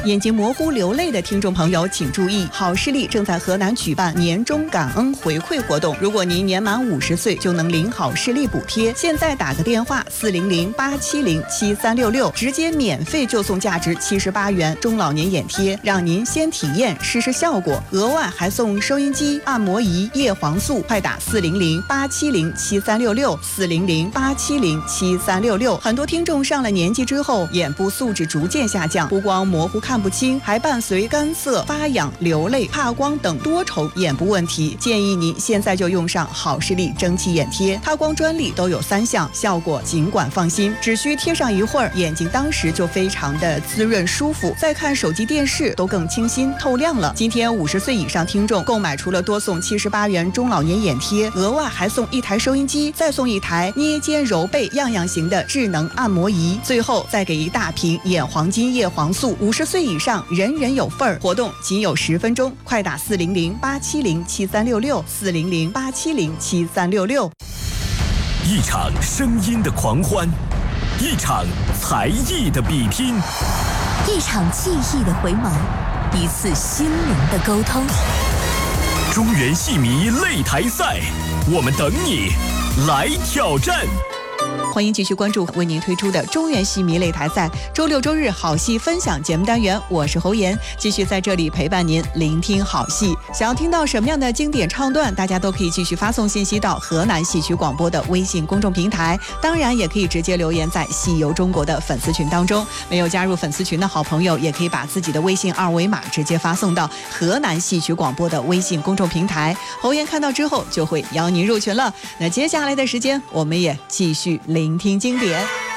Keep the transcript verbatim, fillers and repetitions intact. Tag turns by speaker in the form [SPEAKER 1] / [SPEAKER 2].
[SPEAKER 1] 眼睛模糊流泪的听众朋友请注意，好视力正在河南举办年终感恩回馈活动，如果您年满五十岁就能领好视力补贴。现在打个电话四零零八七零七三六六，直接免费就送价值七十八元中老年眼贴，让您先体验试试效果，额外还送收音机、按摩仪、叶黄素。快打四零零八七零七三六六，四零零八七零七三六六。很多听众上了年纪之后，眼部素质逐渐下降，不光模糊看不清，还伴随干涩、发痒、流泪、怕光等多重眼部问题。建议您现在就用上好视力蒸汽眼贴，它光专利都有三项，效果尽管放心，只需贴上一会儿，眼睛当时就非常的滋润舒服，再看手机电视都更清新透亮了。今天五十岁以上听众购买除了多送七十八元中老年眼贴，额外还送一台收音机，再送一台捏肩揉背样样型的智能按摩仪，最后再给一大瓶眼黄金叶黄素。五十岁以上人人有份儿，活动仅有十分钟，快打四零零八七零七三六六，四零零八七零七三六六。
[SPEAKER 2] 一场声音的狂欢，一场才艺的比拼，
[SPEAKER 3] 一场记忆的回眸，一次心灵的沟通。
[SPEAKER 2] 中原戏迷擂台赛，我们等你来挑战。
[SPEAKER 1] 欢迎继续关注为您推出的中原戏迷擂台赛周六周日好戏分享节目单元，我是侯妍，继续在这里陪伴您聆听好戏。想要听到什么样的经典唱段，大家都可以继续发送信息到河南戏曲广播的微信公众平台，当然也可以直接留言在戏游中国的粉丝群当中。没有加入粉丝群的好朋友，也可以把自己的微信二维码直接发送到河南戏曲广播的微信公众平台，侯妍看到之后就会邀您入群了。那接下来的时间，我们也继续聆听经典。